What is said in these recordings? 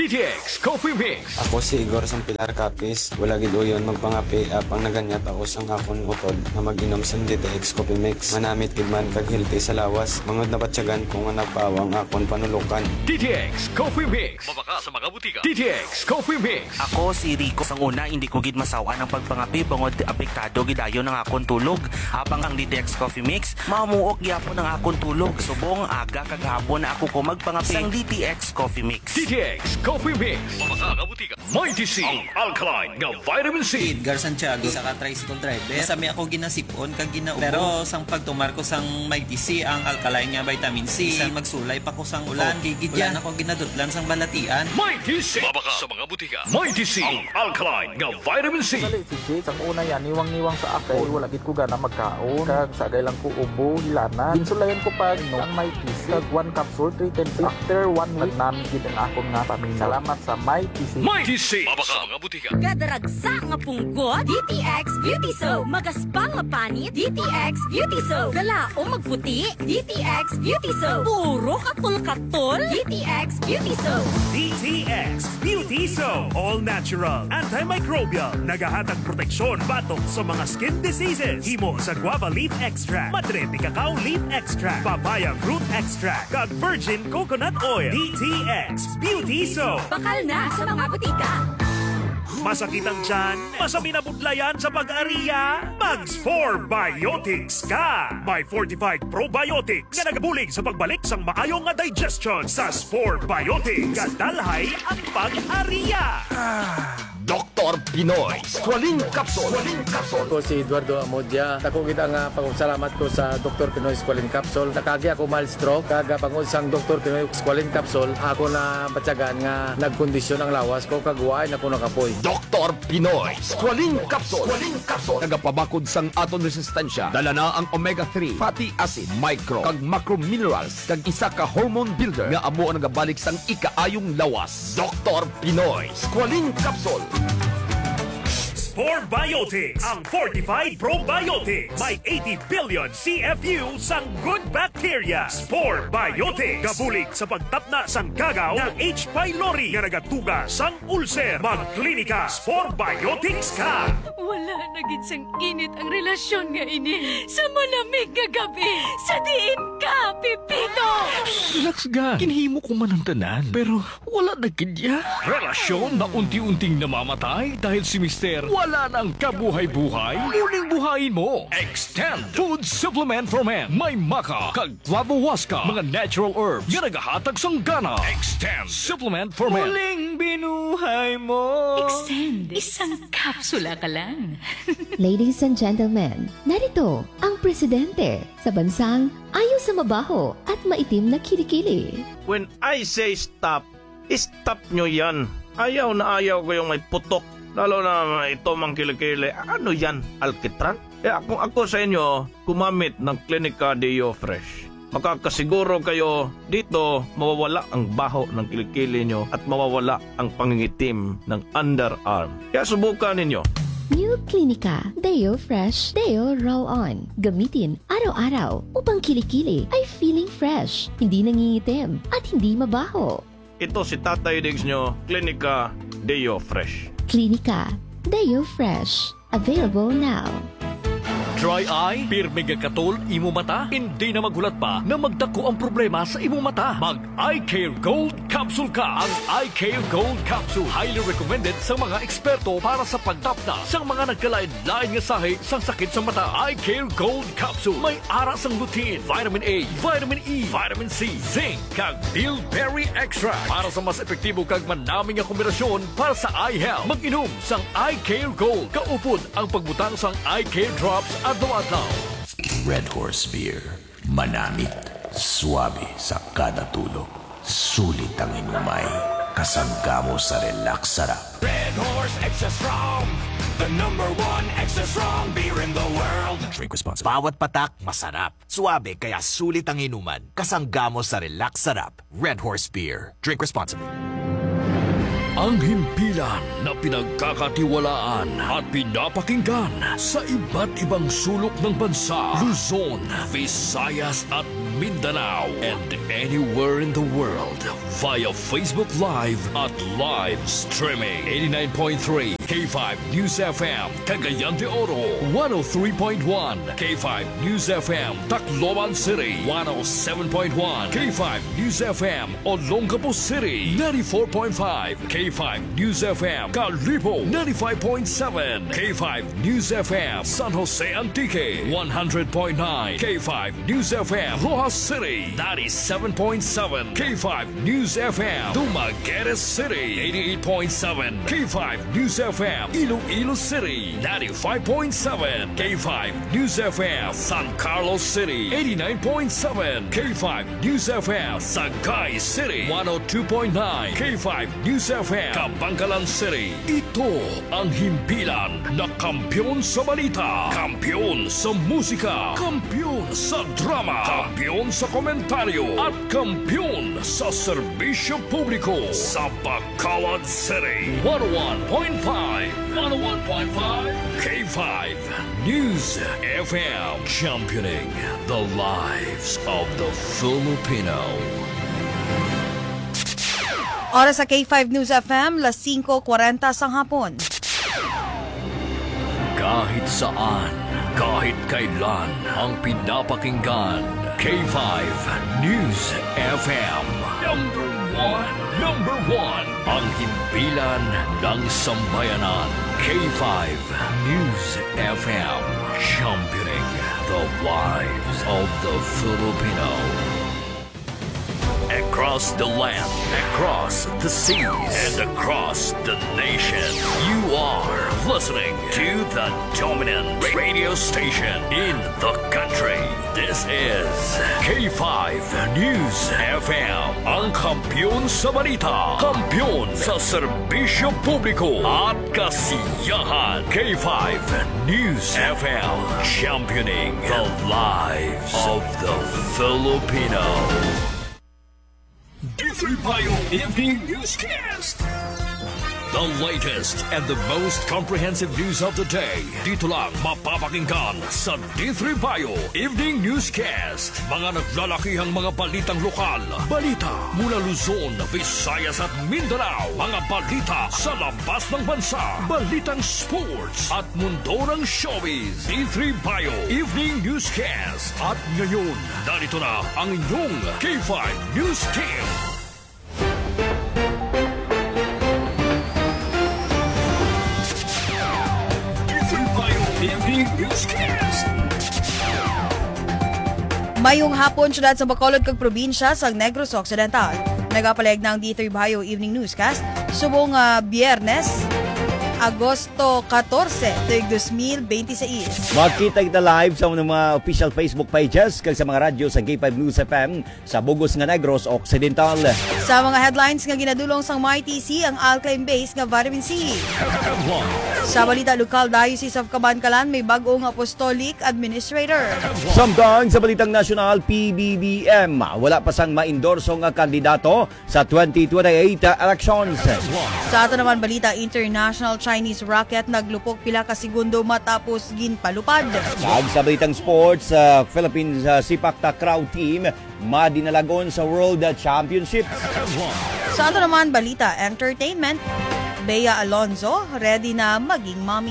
DTX Coffee Mix. Ako si Igor Sampilar Capis. Wala gid uyon magpangapi apang naganyat ako sang akon utod na mag-inom sa DTX Coffee Mix. Manamit gid man kag healthy sa lawas. Mangod na batyagan kung nagpawang akon panulukan. DTX Coffee Mix. Mabaka sa mga butika. DTX Coffee Mix. Ako si Rico. Sang una, hindi ko gid masawa ng pagpangapi bangod apektado gidayon ng akon tulog. Habang ang DTX Coffee Mix, mamuok gyapon ng akon tulog. Subong aga kaghapon na ako ko magpangapi sang DTX Coffee Mix. DTX Coffee Mix. Mabaka nga butika. Mighty C. Ang alkaline nga vitamin C. Edgar Santiago sa tricycle driver. Sami ako ginasipon kag ginaubo. Pero sang pagtumar ko sang Mighty C ang alkaline nga vitamin C. Sang magsulay pa ko sang ulan. Gigidyan ako ginadutlan sang balatian. Mighty C. Mabaka sa mga butika. Mighty C. Ang alkaline nga vitamin C. Dali si Jake, ang una yan, niwang-niwang sa ako, wala gid ko gana magkaon, kag sagay lang ko ubo, hilana. Ginsulayan ko pa ang Mighty C, kag 1 capsule, 3 after 1 week, namin ang akong nga pamin. Salamat sa Mighty C. Mighty C. Mabaka sa mga butika. Gadaragsa nga punggot, DTX Beauty Soap. Magaspang nga panit, DTX Beauty Soap. Galao magputi, DTX Beauty Soap. Puro katol-katol, DTX Beauty Soap. DTX Beauty Soap. All natural, antimicrobial, nagahatag proteksyon batok sa mga skin diseases. Himo sa guava leaf extract, madre de cacao leaf extract, papaya fruit extract, kag virgin coconut oil. DTX Beauty Soap. Bakal na sa mga butika. Masakit ang tiyan? Masami na budlayan sa pag-ariya? Mags 4 Biotics ka! May fortified probiotics nga nagabulig sa pagbalik sang maayong nga digestion sa 4 Biotics. Kadalhay ang pag-ariya! Dr. Pinoy. Squalene Capsule. Ako si Eduardo Amodia. Ako kita nga pagpasalamat ko sa Dr. Pinoy Squalene Capsule. Nakagi ako mild stroke. Kaga pangod sang Dr. Pinoy Squalene Capsule, ako na batyagan nga nagkondisyon ang lawas ko kagwain ako nakapoy. Dr. Pinoy. Squalene Capsule. Nagapabakod sang aton resistensya. Dala na ang omega-3 fatty acid, micro, kag macro minerals, kag isa ka hormone builder nga amo ang nagabalik sang ikaayong lawas. Dr. Pinoy. Squalene Capsule. Spore Biotics, ang fortified probiotics. May 80 billion CFU sang good bacteria. Spore Biotics, gabulig sa pagtapna sang gagaw ng H. pylori nga nagatuga sang ulcer. Magklinika, Spore Biotics ka! Wala na gid sang init ang relasyon nga ini. Sa malamig nga gabi, sa diin ka, Pipito! Relax ga. Kinhimo ko man ang tanan. Pero wala na kidya. Relasyon na unti-unting namamatay dahil si Mister wala nang kabuhay-buhay. Muling buhayin mo. Extend Food Supplement for Men. May maka, kag guavawaska, mga natural herbs nga nagahatag sang gana. Extend Supplement for Men. Muling binuhay mo. Extend. Isang kapsula ka lang. Ladies and gentlemen, narito ang presidente sa bansang ayaw sa mabaho at maitim na kilikili. When I say stop, stop nyo yan. Ayaw na ayaw ko yung may putok. Lalo na ito mang kilikili. Ano yan? Alkitran? Kung ako sa inyo, gumamit ng Clinica Deo Fresh. Makakasiguro kayo dito mawawala ang baho ng kilikili nyo at mawawala ang pangingitim ng underarm. Kaya subukan ninyo. New Clinica Deo Fresh Deo Roll-On. Gamitin araw-araw upang kilikili ay feeling fresh, hindi nangingitim at hindi mabaho. Ito si Tatay Diggs nyo, Clinica Deo Fresh. Clinica Deo Fresh. Available now. Dry eye, pirmi katol, imo mata, hindi na maghulat pa na magdako ang problema sa imo mata. Mag Eye Care Gold Capsule ka. Ang Eye Care Gold Capsule highly recommended sa mga eksperto para sa pagtapna sa mga nagkalain-lain nga sahi sang sakit sa mata. Eye Care Gold Capsule may aras ang lutein, vitamin A, vitamin E, vitamin C, zinc, kag bilberry extract para sa mas epektibo kag manaming nga kombinasyon para sa eye health. Mag-inom sang Eye Care Gold. Kaupod ang pagbutang sang Eye Care Drops adlaw-adlaw. Red Horse Beer. Manamit. Suabe sa kada tulog. Sulit ang inumay. Kasangga mo sa relax sarap. Red Horse Extra Strong, the #1 extra strong beer in the world. Drink responsibly. Bawat patak, masarap. Suabe, kaya sulit ang inuman. Kasangga mo sa relax sarap. Red Horse Beer. Drink responsibly. Ang himpilan na pinagkakatiwalaan at pinapakinggan sa iba't ibang sulok ng bansa, Luzon, Visayas at Mindanao, and anywhere in the world via Facebook Live at live streaming. 89.3 K5 News FM, Cagayan de Oro. 103.1 K5 News FM, Tacloban City. 107.1 K5 News FM, Olongapo City. 94.5 K5 News FM, Calibo. 95.7 K5 News FM, San Jose Antique. 100.9 K5 News FM, Rojas City. 97.7 K5 News FM, Dumaguete City. 88.7 K5 News FM, Iloilo City. 95.7 K5 News FM, San Carlos City. 89.7 K5 News FM, Sagay City. 102.9 K5 News FM, Kabangkalan City. Ito ang himpilan na kampyon sa balita, kampyon sa musika, kampyon sa drama, kampyon sa komentaryo, at kampyon sa serbisyo publiko sa Bacolod City. 101.5 K5 News FM, championing the lives of the Filipino. Oras sa K5 News FM, 5:40 sang hapon. Kahit saan, kahit kailan, ang pinapakinggan. K5 News FM. Number one. Ang himpilan ng sambayanan. K5 News FM. Championing the lives of the Filipino. Across the land, across the seas, and across the nation, you are listening to the dominant radio station in the country. This is K5 News FM, ang kampyon sa balita, kampyon sa serbisyo publiko at kasiyahan. K5 News FM, championing the lives of the Filipino. D3 Payo Evening Newscast. The latest and the most comprehensive news of the day. Dito lang mapapakinggan sa D3 Payo Evening Newscast. Mga naglalakihang mga balitang lokal. Balita mula Luzon, Visayas at Mindanao. Mga balita sa labas ng bansa. Balitang sports at mundo ng showbiz. D3 Payo Evening Newscast. At ngayon, narito na ang inyong K5 News Team. Mayong hapon syudad sa Bacolod kag probinsya sa Negros Occidental. Nagapaleg ng D3 Bayo Evening Newscast subong Biyernes, Agosto 14, 2026. Magkita kita live sa mga official Facebook pages kag sa mga radyo sa K5 News FM sa Bugos nga Negros Occidental. Sa mga headlines nga ginadulong sang MyTC ang alkaline base nga vitamin C. Sa balita lokal, Diocese of Cabancalan may bagong apostolic administrator. Samtang sa balitang nasyonal, PBBM wala pa sang ma-endorso nga kandidato sa 2028 elections. Sa ato naman balita, international Chinese rocket naglupok pila ka segundo matapos ginpalupad. Sa balitang sports, Philippines Sipak Takraw team madinalagon sa World Championship. Sa ato naman balita, entertainment, Bea Alonzo ready na maging mommy.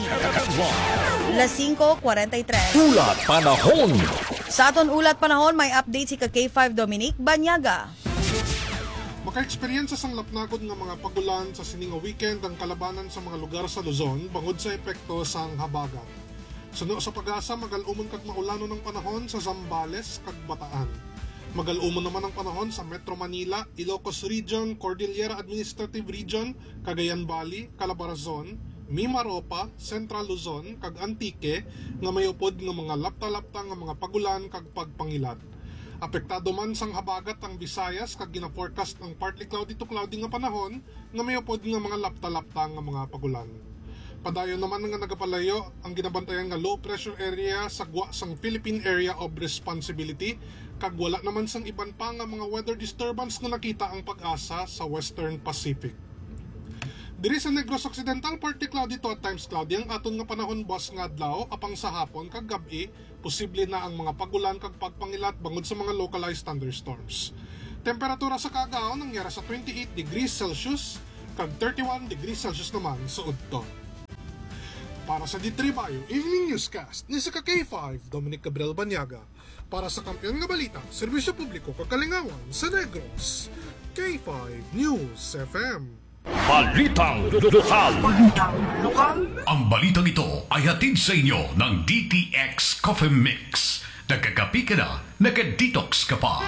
5:43. Ulat panahon. Sa aton ulat panahon, may update si K5 Dominic Banyaga. Maka-eksperyensya sang lapnagod nga mga pagulan sa sininga weekend ang kalabanan sa mga lugar sa Luzon bangod sa epekto sang habagat. Suno sa pag-asa, magalumon kag maulano ng panahon sa Zambales kag Bataan. Magalumon naman ang panahon sa Metro Manila, Ilocos Region, Cordillera Administrative Region, Cagayan Valley, Calabarzon, Mimaropa, Central Luzon, kag Antique nga mayupod nga mga lapta-lapta nga mga pagulan kag pagpangilat. Apektado man sang habagat ang Visayas kag gina-forecast ang partly cloudy to cloudy nga panahon nga mayupod nga mga lapta-lapta nga mga pagulan. Padayon naman nga nagapalayo ang ginabantayan nga low pressure area sa gwa sang Philippine Area of Responsibility kag wala naman sang iban pa nga mga weather disturbance nga nakita ang pag-asa sa Western Pacific. Diri sa Negros Occidental, partly cloudy to at times cloudy ang aton nga panahon buwas nga adlaw, apang sa hapon kag gabi, posible na ang mga pagulan kag pagpangilat bangod sa mga localized thunderstorms. Temperatura sa kagaon nangyara sa 28 degrees Celsius kag 31 degrees Celsius naman sa udto. Para sa D3 Bayo Evening Newscast ni sa K5 Dominic Gabriel Banyaga, para sa Kampiyon nga Balita, Serbisyo Publiko kag Kalingawan sa Negros, K5 News FM. Balitang lokal. Ang balitang ito ay hatid sa inyo ng DTX Coffee Mix. Nagkakapi ka na, nagka-detox ka pa.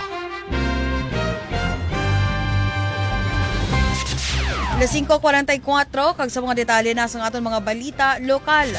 Alas 5:44 kag sa mga detalye na sa aton mga balita lokal.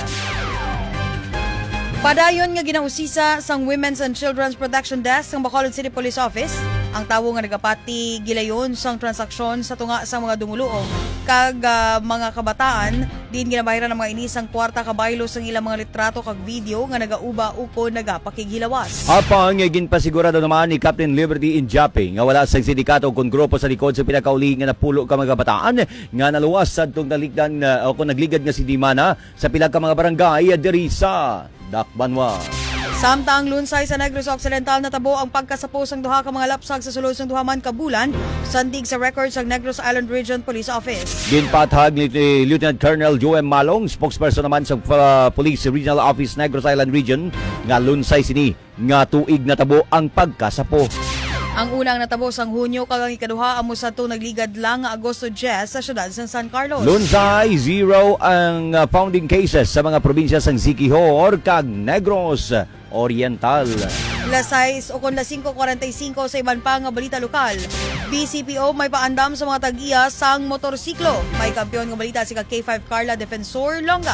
Padayon nga ginausisa sang Women's and Children's Protection Desk ng Bacolod City Police Office ang tawo nga nagapati gilayon sang transaksyon sa tunga sa mga dumuluong kag mga kabataan din ginabayaran ng mga inisang kwarta kabaylo sang ilang mga litrato kag video nga nagauba uko nagapakigilawas. Apang ginpasigurado naman ni Captain Liberty Injape nga wala sang sindikato kung grupo sa likod sa pinakauli nga napulo ka mga kabataan nga naluwas sa itong naligdan o kung nagligad nga si Dimana sa pila ka mga barangay diri sa Dakbanwa. Samtang lunsay sa Negros Occidental natabo ang pagkasapo sang duha ka mga lapsag sa sulod sang duha man ka bulan sandig sa records sa Negros Island Region Police Office. Ginpatag ni Lieutenant Colonel Joem Malong, spokesperson naman sa Police Regional Office Negros Island Region, nga lunsay sini nga tuig natabo ang pagkasapo. Ang unang natabo sang Hunyo kag ang ikaduha amo sa nagligad lang nga Agosto 10 sa syudad sang San Carlos. Lunsay, 0 ang founding cases sa mga probinsya sang Siquijor kag Negros Oriental. Las 6 o kon las 5:45 sa iban pa nga balita lokal. BCPO may paandam sa mga tag-iya sang motorsiklo. May kampiyon nga balita si K5 Carla Defensor Longa.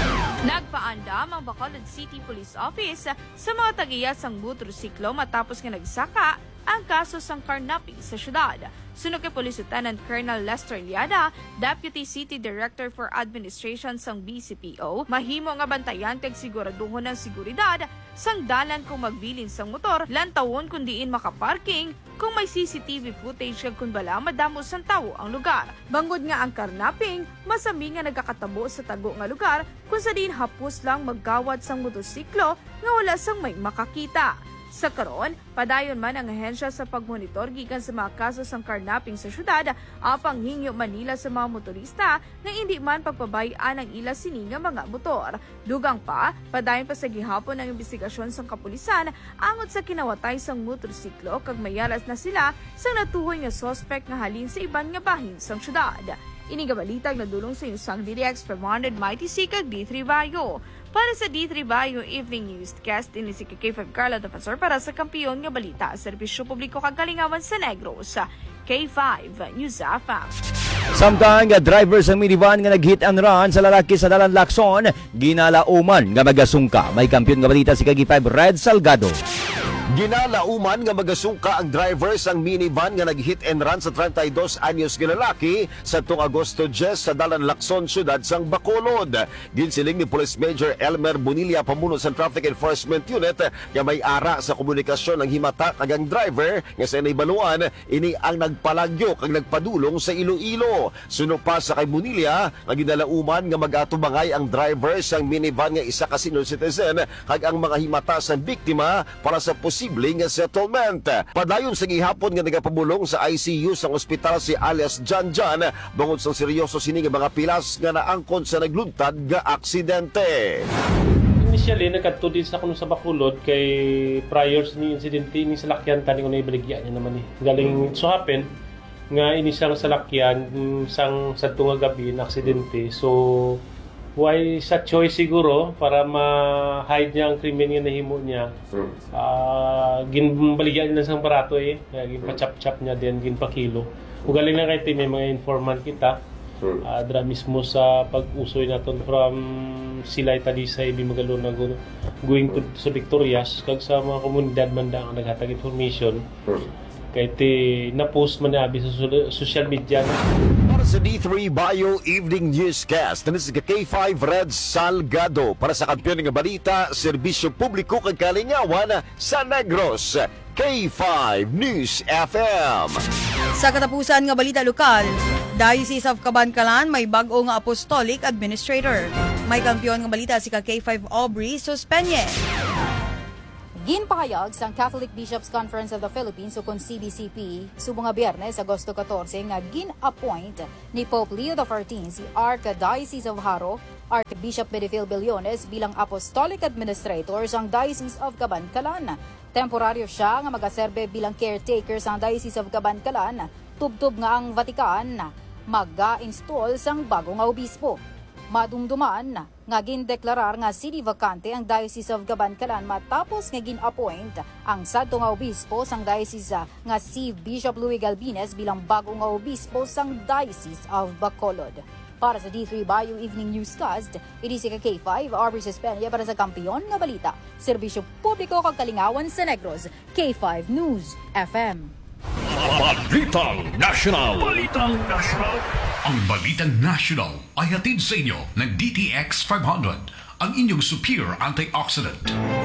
Nagpaandam ang Bacolod City Police Office sa mga tag-iya sang motorsiklo matapos nga nagsaka ang kaso sang carnapping sa syudad. Sunog kay Police Lieutenant Colonel Lester Liada, Deputy City Director for Administration sang BCPO, mahimo nga bantayan kag siguraduhon ng seguridad sang dalan kung magbilin sang motor, lantawon kung diin makaparking, kung may CCTV footage kag kung bala madamo sang tawo ang lugar. Bangod nga ang carnapping, masami nga nagkakatabo sa tago nga lugar kung sa din hapos lang maggawad sang motorsiklo nga wala sang may makakita. Sa karon, padayon man ang ahensya sa pagmonitor gikan sa mga kaso sang carnapping sa syudad, apang hingyo Manila sa mga motorista nga hindi man pagpabayaan ang ila sini nga mga motor. Dugang pa, padayon pa sa gihapon ang investigasyon sang kapulisan angot sa kinawatay sang motorsiklo kag mayalas na sila sang natuhoy nga suspect nga halin sa iban nga bahin sang syudad. Ini nga balitag nadulong sa sang DDX from 100 Mighty C kag D3 Bayo. Para sa D3 Bayo Evening Newscast, ini si K5 Carla Defensor para sa Kampiyon nga Balita, Serbisyo Publiko kag Kalingawan sa Negros, K5 News FM. Samtang driver sa minivan nga nag-hit and run sa lalaki sa Dalan Lacson, ginalauman nga magasungka. May Kampiyon nga Balita si K5 Red Salgado. Ginalauman nga magasungka ang driver sang minivan nga nag-hit and run sa 32 anyos nga lalaki sa tuong Agosto 10 sa Dalan Lacson, syudad sang Bacolod. Ginsiling ni Police Major Elmer Bonilla, pamuno sa Traffic Enforcement Unit, nga may ara sa komunikasyon ng himata kag ang driver nga sa inaybaluan ini ang nagpalagyo kag nagpadulong sa Iloilo. Suno pa sa kay Bonilla, nga ginalauman nga mag-atubangay ang driver sang minivan nga isa ka senior citizen kag ang mga himata sa biktima para sa posibleng settlement. Padayon sa gihapon nga nagapabulong sa ICU sa ospital si alias Jan Jan bangod sa seryoso sini nga mga pilas nga naangkon sa nagluntad nga aksidente. Initially, nagkadto din sa kuno sa Bacolod kay prior sa ni insidente ni salakyan tani kuno ibaligya niya naman galing so happen nga ini sang salakyan sang sadto nga gabi na aksidente. So why sa choice siguro para ma-hide niya ang krimen nga nahimo niya. Ginbaligyan niya sang barato ginpa-chop-chop niya din, ginpa-kilo. Ugaling na kay may mga informant kita. Dra mismo sa pag-usoy naton from Silay Talisay Bimagalo na going to sa Victorias kag sa mga komunidad man ang naghatag information. Kay na-post man na sa social media. Para sa D3 Bayo Evening Newscast, na si K5 Red Salgado para sa Kampiyon nga Balita, Serbisyo Publiko kag Kalingawan sa Negros, K5 News FM. Sa katapusan nga balita lokal, Diocese of Cabancalan may bag-o nga apostolic administrator. May kampiyon nga balita si K5 Aubrey Suspenye. Ginpahayag sa Catholic Bishops Conference of the Philippines o CBCP subong nga Biyernes, Agosto 14 nga gin-appoint ni Pope Leo XIV si Archdiocese of Haro, Archbishop Bedefil Billones bilang Apostolic Administrator sa Diocese of Cabancalan. Temporaryo siya nga magaserbe bilang caretaker sa Diocese of Cabancalan, tubtob nga ang Vatican mag-install sang bagong nga obispo. Madumduman nga gindeklarar nga city vacante ang Diocese of Cabancalan matapos nga gin-appoint ang sadto nga obispo sang diocese nga si Bishop Louis Galbines bilang bagong nga obispo sang Diocese of Bacolod. Para sa D3 Bayo Evening Newscast, iti si K5 Aubrey Suspenye para sa kampiyon nga balita, serbisyo publiko kag kalingawan sa Negros, K5 News FM. Balitang National. Ang Balitang National ay hatid sa inyo ng DTX 500, ang inyong superior antioxidant.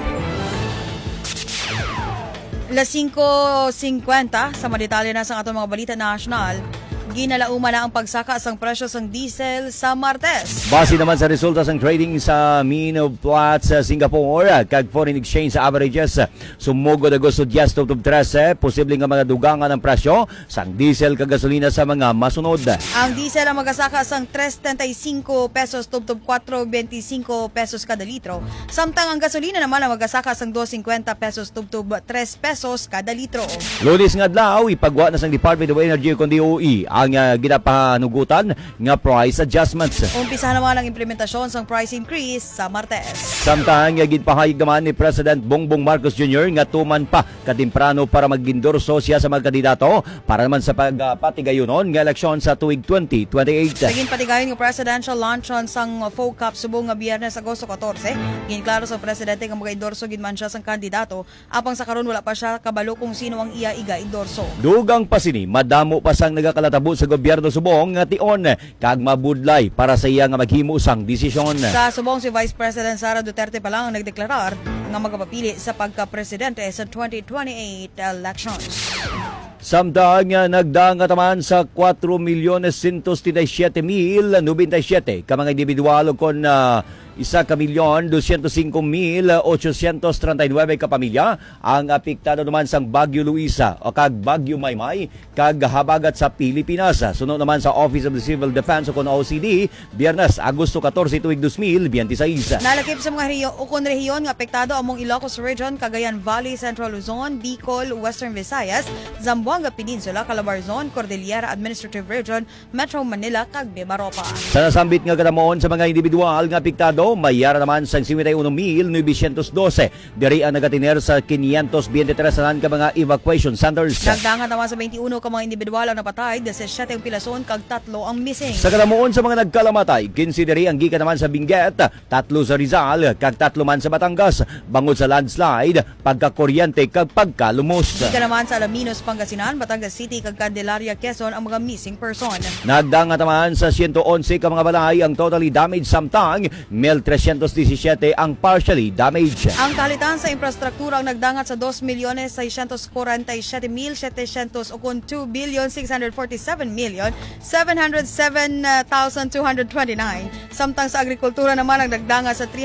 Las 5:50 sa madetalye na sa atong mga balita national. Ginalauma na ang pagsaka sang presyo sang diesel sa Martes. Base naman sa resulta sang trading sa Mino Platts sa Singapore, kag foreign exchange averages, sumugod Agosto 10 to 13, posibleng nga mga dugangan ng presyo sang diesel kag gasolina sa mga masunod. Ang diesel ang magasaka sang 3.35 pesos tubtob 4.25 pesos kada litro. Samtang ang gasolina naman ang magasaka sang 2.50 pesos tubtob 3 pesos kada litro. Lunes nga adlaw, ipagwa na sang Department of Energy kon DOE ang ginapanugutan nga price adjustments. Umpisa naman ang implementasyon sang price increase sa Martes. Samtang ginpahayag naman ni President Bongbong Marcos Jr. nga tuman pa katemprano para magindorso siya sa mga kandidato para naman sa pagpatigayonon nga eleksyon sa tuig 2028. Sa ginpatigayon nga presidential luncheon sang FOCAP subong nga Biyernes, Agosto 14, ginklaro sa presidente nga mag-endorso ginman siya sang kandidato, apang sa karon wala pa siya kabalo kung sino ang iya iga-endorso. Dugang pa sini, madamo pa sang nagakalatabo sa gobyerno subong nga tion kag mabudlay para sa iya nga maghimo sang desisyon. Sa subong si Vice President Sara Duterte pa lang ang nagdeklarar nga magpapili sa pagka-presidente sa 2028 elections. Samtang nagdangat naman sa 4,137,097 ka mga individual kon 1,205,839 ka pamilya ang apektado naman sang Bagyo Luisa o kag Bagyo Maymay kag habagat sa Pilipinas. Sunod naman sa Office of the Civil Defense o kon OCD, Biyernes, Agosto 14 tuig 2026. Nalakip sa mga rehiyon nga apektado among Ilocos Region, Cagayan Valley, Central Luzon, Bicol, Western Visayas, Zamboanga Peninsula, Calabarzon, Cordillera Administrative Region, Metro Manila kag Mimaropa. Sa nasambit nga kadamoon sa mga individual nga apektado, mayara naman sa 51,912. Diri ang nagatiner sa 523 ka mga evacuation centers. Nagdangat naman sa 21 ka mga individual ang napatay, 17 ang pilason kag 3 ang missing. Sa kadamoon sa mga nagkalamatay, 15 diri ang gikan naman sa Benguet, 3 sa Rizal, kag 3 man sa Batangas, bangod sa landslide, pagkakuryente kag pagkalumos. Gikan naman sa Alaminos, Pangasinan, Batangas City kag Candelaria, Quezon ang mga missing person. Nagdangat naman sa 111 ka mga balay ang totally damaged, samtang 1,317 ang partially damaged. Ang kalitan sa infrastruktura ang nagdangat sa 2,647,700 o kung 2,647,707,229. Samtang sa agrikultura naman ang nagdangat sa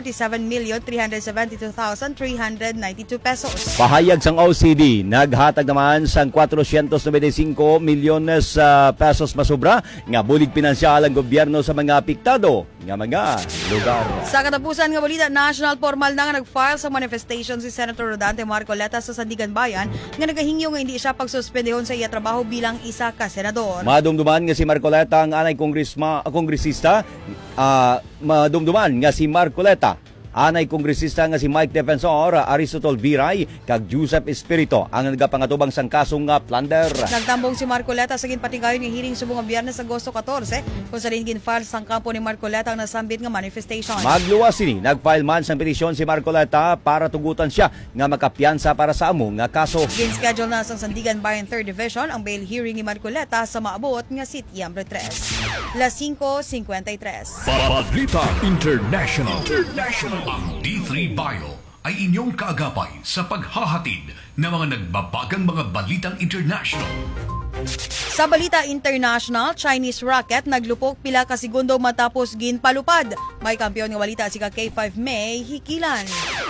347,372,392 pesos. Pahayag sang OCD, naghatag naman sang 495 milyones pesos masubra nga bulig pinansyal ang gobyerno sa mga apektado nga mga lugar. Sa katapusan nga balita, national formal na nga nag-file sa manifestation si Senator Rodante Marcoleta sa Sandigan Bayan nga nagahingyo nga hindi siya pagsuspendehon sa iya trabaho bilang isa ka senador. Madumduman nga si Marcoleta ang anay kongresista, madumduman nga si Marcoleta anay kongresista nga si Mike Defensor, Aristotol Viray kag Joseph Espirito ang nagapangatubang sang kasong nga plunder. Nagtambong si Marcoleta sa ginpatigayon nga hearing subong nga Biyernes, Agosto 14 kung sa rin ginfile sang kampo ni Marcoleta ang nasambit nga manifestation. Magluwas sini, nagfile man sang petisyon si Marcoleta para tugutan siya nga makapiyansa para sa amo nga kaso. Gin-schedule na sa Sandigan Bayan 3rd Division ang bail hearing ni Marcoleta sa maabot nga Setyembre 3. Las 5:53. Balita International. Ang D3 Bio ay inyong kaagapay sa paghahatid ng mga nagbabagang mga balitang international. Sa balita international, Chinese rocket naglupok pila ka segundo matapos ginpalupad. May kampiyon nga balita si K5 May Hikilan.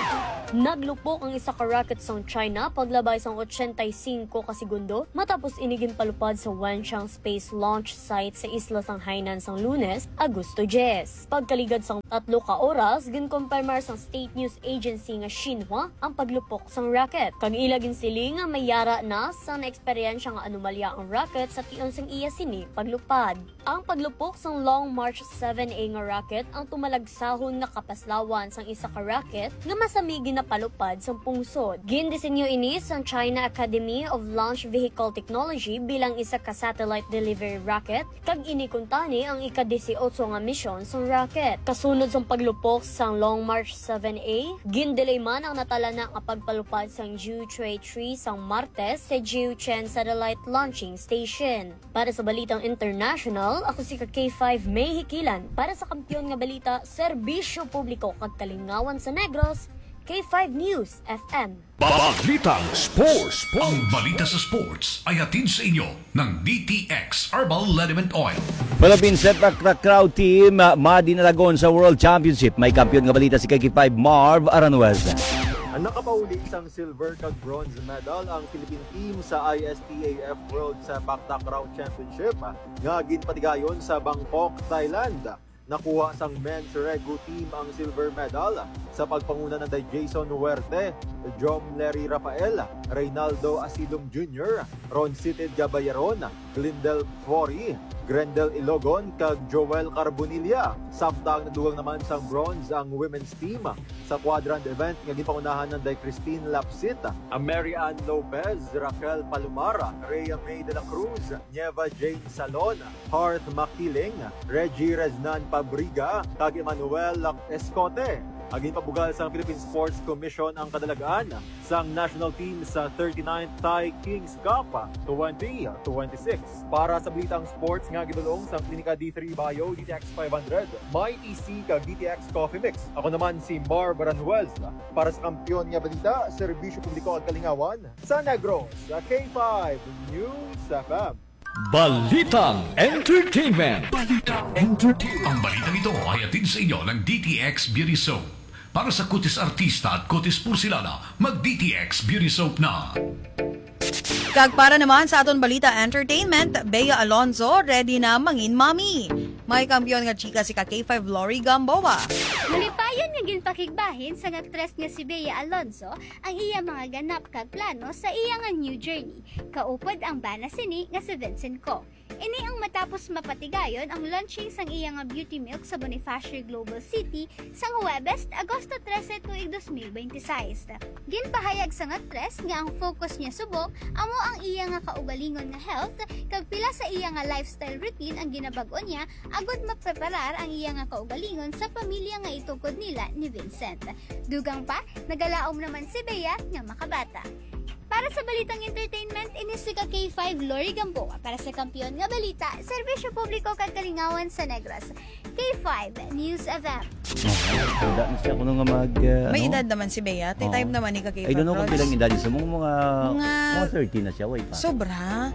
Naglupok ang isa ka rocket sa China paglabay sa 85 ka segundo matapos inigin palupad sa Wenchang Space Launch Site sa isla sang Hainan sang Lunes, Agosto 10. Pagkaligad sang 3 ka oras, ginkompirmar sang State News Agency nga Xinhua ang paglupok sang rocket. Kag ilagin siling nga mayara na sa naeksperyensya nga anomalya ang rocket sa tion sang iya sini paglupad. Ang paglupok sang Long March 7A nga rocket ang tumalagsahon na kapaslawan sang isa ka rocket nga masamigi na palupad sa pungsod. Gindisenyo ini sa China Academy of Launch Vehicle Technology bilang isa ka satellite delivery rocket kag inikuntani ang ika-18 nga misyon sa rocket. Kasunod sa paglupok sa Long March 7A, gindelay man ang natalana nga pagpalupad sa Jiuquan 3 sa Martes sa Jiuquan Satellite Launching Station. Para sa balitang international, ako si K5 May Hikilan para sa kampiyon nga balita, serbisyo publiko kag kalingawan sa Negros, K5 News FM. Balitang Sports. Ang balita sa sports ay hatid sa inyo ng DTX Herbal Liniment Oil. Philippine Sepak Takraw Team madinalagon sa World Championship. May kampiyon nga balita si K5 Marv Aranuez. Ang nakapauli isang silver kag bronze medal ang Philippine team sa ISTAF World Sepak Takraw Championship nga ginpatigayon sa Bangkok, Thailand. Nakuha sang men's regu team ang silver medal sa pagpanguna ng Jason Huerte, Jom Larry Rafael, Reynaldo Asilum Jr., Ron Citid Gabayaron, Glindel Fori, Grendel Ilogon kag Joel Carbonilla. Samtang nadugang naman sang bronze ang women's team sa quadrant event nga ginpangunahan ng Christine Lapsit, Mary Ann Lopez, Raquel Palomara, Rhea May de la Cruz, Nieva Jane Salon, Hearth Makiling, Reggie Reznan Pabriga kag Emmanuel Escote. Aging pabugal sa Philippine Sports Commission ang kadalagaan sa national team sa 39th Thai Kings Cup 2026. Para sa Balitang Sports nga gidulong sa Klinika D3 Bio DTX 500, may TC kag DTX Coffee Mix. Ako naman si Marv Aranuez para sa kampiyon nga balita, serbisyo publiko at kalingawan sa Negros, sa K5 News FM. Balitang Entertainment. Ang balitang ito ay hatid sa inyo ng DTX Beauty Soap. Para sa kutis artista at kutis porsilana, mag-DTX Beauty Soap na. Kag para naman sa aton balita entertainment, Bea Alonzo ready na mangin mommy. May kampiyon nga chika si K5 Lori Gamboa. Malipayon nga ginpakigbahin sa actress nga si Bea Alonzo ang iya mga ganap kag plano sa iya nga new journey. Kaupod ang bana sini nga si Vincent Co. Ini ang matapos mapatigayon ang launching sang iya nga beauty milk sa Bonifacio Global City sang Huwebes, Agosto 13, 2026. Ginpahayag sang actress nga ang focus niya subong amo ang iya nga kaugalingon nga health kag pila sa iya nga lifestyle routine ang ginabag-o niya agud mapreparar ang iya nga kaugalingon sa pamilya nga itukod nila ni Vincent. Dugang pa, nagalaom naman si Bea nga makabata. Para sa balitang entertainment, inis si K5 Lori Gamboa para sa kampiyon nga balita, serbisyo publiko kag kalingawan sa Negros. K5 News FM. Edad na siya kuno nga mag... May edad naman si Bea. Time naman ni K5. I don't know kung bilang edad sa mga 30 na siya. Way pa. Sobra.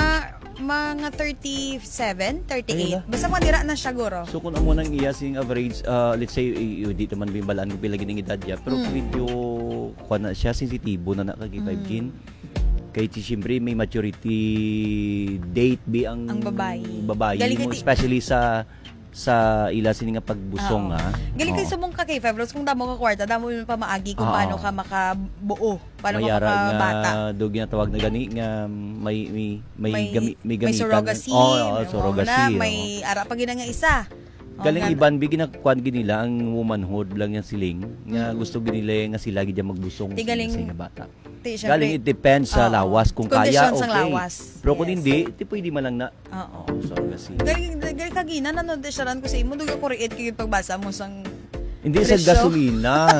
Mga 37, 38. Basta madira na siya, guro. So kung amo nang iya sing average, let's say, dito man bimbalaan ko pila gining edad niya. Pero medyo, kuha na siya, sensitibo na nakag-5 gin. Kaya siyempre may maturity date ang babae mo, especially sa ila sini nga pagbusong ha. Galing kayo sumong ka kay Febros kung damo ka kwarta, damo mo pa maagi kung paano ka makabuo, paano ka makabata. Do ginatawag na gani nga may gamitan. Surrogacy. Surrogacy. May ara pa gina nga isa. Galing iban bigin na kwan ginila ang womanhood lang yang siling nga gusto ginila nga sila gid magbusong sa nga bata. Galing it depends sa lawas kung kaya okay. Pero kung hindi, pwede man lang na. Surrogacy. Galing kagina nanodesyaran ko sa imo duga ko read kay pagbasa mo sang hindi sa gasolina,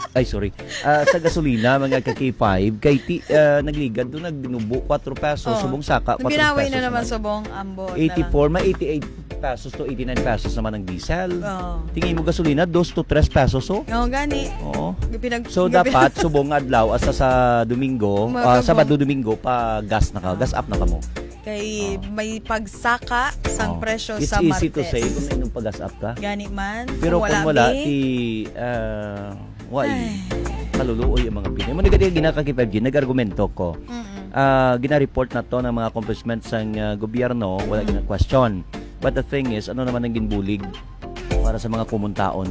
sa gasolina mga K5 kay nagligad do nagbinubo 4 pesos subong saka 4 pesos. Binaway na naman subong ambot. 84 may 88 pesos to 89 pesos naman ang diesel. Tingin mo gasolina 2 to 3 pesos gani. So dapat subong adlaw asa sa Domingo, Sabado Domingo pa gas up na ka mo. Kay may pagsaka sang presyo It's sa easy Martes. to say kung may nung pag-asap ka. Gani man. Pero kung wala, be, kaluluoy ang mga Pinoy. Muna gadi ginakakipag nag-argumento ko. Gina-report na to ng mga accomplishments ng gobyerno, wala gina-question. But the thing is, ano naman ang ginbulig para sa mga kumuntaon